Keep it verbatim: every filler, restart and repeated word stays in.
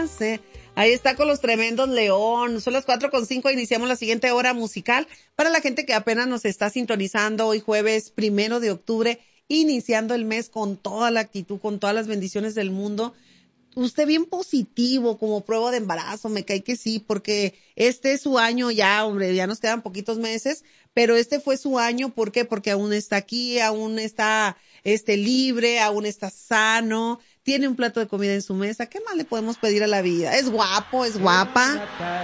Ahí está con los tremendos León. Son las cuatro con cinco, iniciamos la siguiente hora musical. Para la gente que apenas nos está sintonizando, hoy jueves primero de octubre, iniciando el mes con toda la actitud, con todas las bendiciones del mundo. Usted bien positivo como prueba de embarazo, me cae que sí, porque este es su año ya, hombre, ya nos quedan poquitos meses, pero este fue su año, ¿por qué? Porque aún está aquí, aún está este libre, aún está sano, tiene un plato de comida en su mesa. ¿Qué más le podemos pedir a la vida? Es guapo, es guapa.